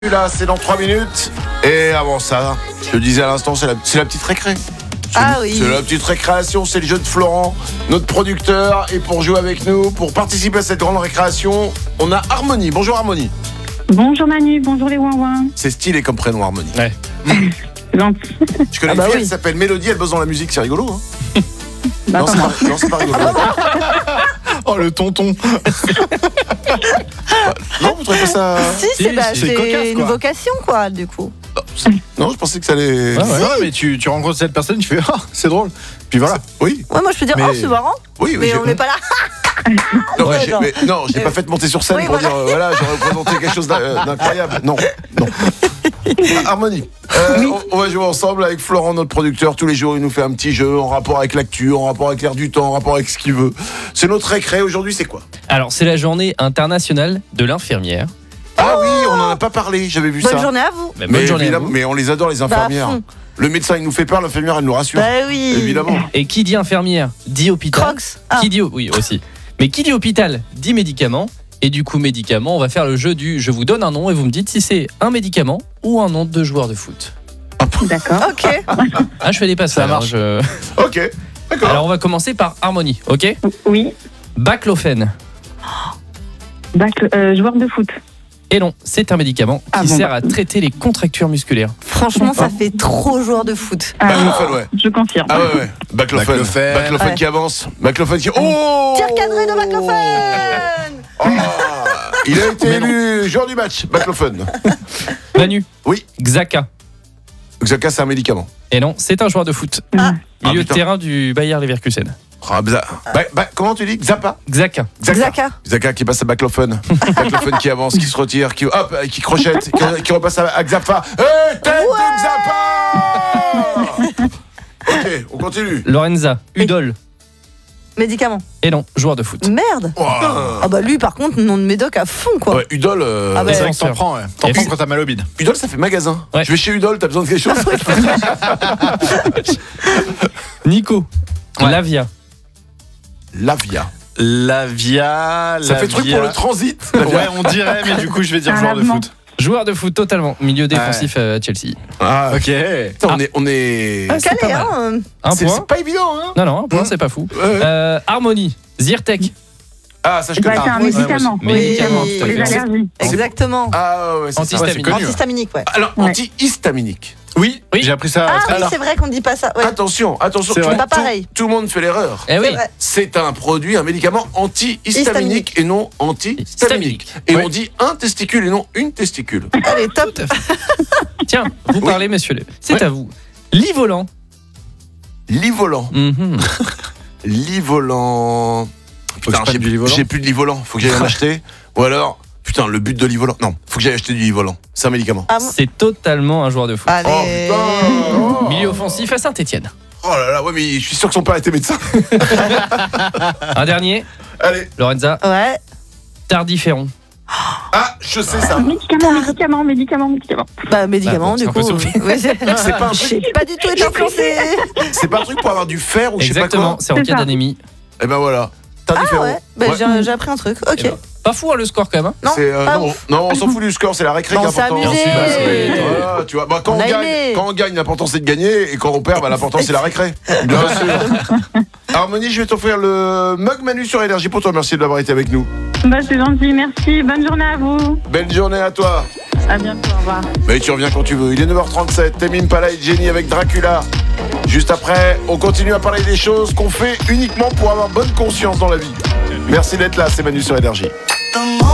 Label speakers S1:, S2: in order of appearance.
S1: Là, c'est dans 3 minutes. Et avant ça, je le disais à l'instant, c'est la petite récré. C'est la petite récréation, c'est le jeu de Florent, notre producteur. Et pour jouer avec nous, pour participer à cette grande récréation, on a Harmonie. Bonjour Harmonie.
S2: Bonjour Manu, bonjour les ouin-ouin.
S1: C'est stylé comme prénom Harmonie.
S3: Ouais.
S2: Gentil.
S1: Je connais une fille, elle s'appelle Mélodie, elle bosse dans la musique, c'est rigolo. Hein. Non, c'est pas rigolo.
S3: Oh, le tonton.
S1: Non, vous trouvez pas ça...
S4: Si,
S3: c'est
S4: c'est
S3: cocasse,
S4: une
S3: quoi.
S4: vocation, quoi, du coup.
S1: Non, je pensais que ça allait...
S3: Ouais, mais tu rencontres cette personne, tu fais « Ah, c'est drôle ». Puis voilà.
S1: Oui.
S4: Ouais, moi je peux dire,
S3: Mais-
S4: oh, c'est marrant,
S1: Oui,
S4: mais on n'est pas là.
S1: Non,
S4: Ouais, genre.
S1: je l'ai pas fait monter sur scène
S4: Oui,
S1: pour
S4: voilà.
S1: dire voilà, j'ai représenté quelque chose d'incroyable. Non. Harmonie, on va jouer ensemble avec Florent, notre producteur. Tous les jours, il nous fait un petit jeu en rapport avec l'actu, en rapport avec l'air du temps, en rapport avec ce qu'il veut. C'est notre récré. Aujourd'hui, c'est quoi?
S5: Alors, c'est la journée internationale de l'infirmière.
S1: Ah oui, on n'en a pas parlé, j'avais vu ça.
S4: Bonne journée à vous.
S5: Bah,
S1: Mais
S5: bonne journée à
S1: évidemment,
S5: vous.
S1: mais on les adore, les infirmières.
S4: à fond.
S1: Le médecin, il nous fait peur, l'infirmière, elle nous rassure.
S4: Bah oui.
S1: Évidemment.
S5: Et qui dit infirmière dit hôpital.
S4: Crocs. Ah.
S5: Qui dit oui aussi. Mais qui dit hôpital dit médicament. Et du coup, médicament, on va faire le jeu du je vous donne un nom et vous me dites si c'est un médicament ou un nom de joueur de foot.
S2: D'accord.
S4: Ok.
S5: Ah, je fais des passes.
S3: Ça
S5: alors,
S3: marche.
S1: Ok, d'accord.
S5: Alors, on va commencer par Harmonie, ok?
S2: Oui,
S5: Baclofène.
S2: joueur de foot.
S5: Et non, c'est un médicament qui sert à traiter les contractures musculaires.
S4: Franchement, ça fait trop joueur de foot.
S1: Baclofène, ouais.
S2: Je confirme.
S1: Ah ouais. Baclofène.
S3: Baclofène.
S4: Ouais.
S1: Qui avance. Baclofène qui... Oh
S4: Tir cadré de Baclofène.
S1: Ah, il a été élu joueur du match, Baclofène.
S5: Manu.
S1: Oui.
S5: Xhaka.
S1: Xhaka, c'est un médicament.
S5: Et non, c'est un joueur de foot.
S4: Ah.
S5: Milieu de
S1: putain.
S5: terrain du Bayer Leverkusen.
S1: Comment tu dis? Xapa?
S5: Xhaka.
S4: Xhaka.
S1: Xhaka qui passe à Baclofène. Baclofène qui avance, qui se retire, qui crochette, qui repasse à Xapa. Tête de Xapa. Ok, on continue.
S5: Lorenza. Udol.
S4: Médicament.
S5: Et non, joueur de foot.
S4: Merde.
S1: Wow.
S4: Ah bah lui, par contre, nom de médoc à fond, quoi.
S1: Ouais, Udol.
S4: Ah bah,
S3: C'est vrai que t'en
S5: Censeur.
S3: prends, ouais. T'en
S5: Et
S3: prends
S5: puis-
S3: quand t'as mal au bide.
S1: Udol, ça fait magasin.
S5: Ouais.
S1: Je vais chez Udol, t'as besoin de quelque chose?
S5: Nico.
S3: Ouais.
S5: Lavia.
S1: Lavia.
S3: Lavia.
S1: Ça fait truc pour le transit. Lavia.
S3: Ouais, on dirait, mais du coup, je vais dire
S2: Un
S3: joueur de
S2: lavement.
S3: foot.
S5: Joueur de foot totalement. Milieu défensif à Chelsea.
S1: Ah,
S3: Ok.
S1: putain, on est.
S5: Ah, c'est
S4: Calé,
S5: pas mal.
S4: hein.
S5: Un
S1: C'est
S5: point.
S1: pas évident, hein?
S5: Non, un point, c'est pas fou.
S1: Ouais.
S5: Harmonie. Zyrtec.
S1: Ah, ça je connais.
S2: C'est un
S5: ouais,
S2: médicament.
S5: moi aussi. Médicament,
S2: Pour
S5: tout à
S2: les
S5: fait.
S2: allergies.
S4: Exactement.
S1: Ah ouais, c'est ça.
S5: Antihistaminique.
S3: connu.
S4: Antihistaminique, ouais.
S1: Alors,
S2: Ouais.
S1: antihistaminique.
S3: Oui,
S5: Oui.
S3: j'ai appris ça
S4: Ah
S3: très
S4: oui,
S3: tard.
S4: c'est vrai qu'on ne dit pas ça. Ouais.
S1: Attention,
S3: C'est
S1: tout,
S3: vrai.
S4: Pas pareil.
S1: tout le monde fait l'erreur.
S5: Eh oui.
S4: C'est vrai.
S1: C'est un produit, un médicament antihistaminique et non antihistaminique.
S5: Histaminique.
S1: Et
S3: Oui.
S1: on dit un testicule et non une testicule.
S4: Allez, top.
S5: Tiens, vous parlez, messieurs. C'est à vous. Lit-volant.
S1: Lit-volant.
S5: Mhm.
S1: Lit-volant.
S3: Faut que je prenne du lit-volant.
S1: J'ai plus de lit-volant. Faut que j'aille en acheter. Ou alors, putain, le but de lit-volant. Non, faut que j'aille acheter du lit-volant. C'est un médicament.
S4: Ah bon.
S5: C'est totalement un joueur de foot.
S1: Oh
S4: Allez.
S1: putain oh.
S5: Milieu offensif à Saint-Etienne.
S1: Oh là là, ouais, mais je suis sûr que son père était médecin.
S5: Un dernier.
S1: Allez.
S5: Lorenza.
S4: Ouais.
S5: Tardiféron.
S1: Ah, je sais ça.
S2: Médicament.
S4: Bah, médicament,
S5: Bah,
S4: du
S5: c'est un peu
S4: coup.
S5: soufflé.
S4: Ouais,
S1: C'est pas un truc.
S4: J'ai pas du tout été influencé.
S1: C'est pas un truc pour avoir du fer ou je sais pas
S5: Exactement,
S1: quoi.
S5: c'est en
S2: C'est
S5: cas
S2: ça.
S5: d'anémie.
S1: Et ben voilà.
S4: Ah
S1: Tardiféron.
S4: ouais. Bah,
S1: Ouais.
S4: j'ai appris un truc. Ok.
S5: Eh ben, pas fou, hein, le score quand même. Hein.
S4: Non,
S1: C'est,
S4: pas
S1: non,
S4: ouf.
S1: non, on s'en fout du score, c'est la récré
S4: Bon,
S1: qui est
S4: on s'est
S1: important.
S4: amusé.
S1: Voilà, tu vois, bah, quand,
S4: On
S1: on
S4: a
S1: gagne,
S4: aimé.
S1: quand on gagne, l'important c'est de gagner, et quand on perd, bah, l'important c'est la récré. Bien sûr. Harmonie, je vais t'offrir le mug Manu sur Énergie pour toi. Merci d'avoir été avec nous.
S2: Bah, c'est gentil, merci. Bonne journée à vous.
S1: Belle journée à toi.
S2: À bientôt, au revoir.
S1: Mais tu reviens quand tu veux. Il est 9h37. Tame Impala et Jenny avec Dracula. Juste après, on continue à parler des choses qu'on fait uniquement pour avoir bonne conscience dans la vie. Merci d'être là, c'est Manu sur Énergie.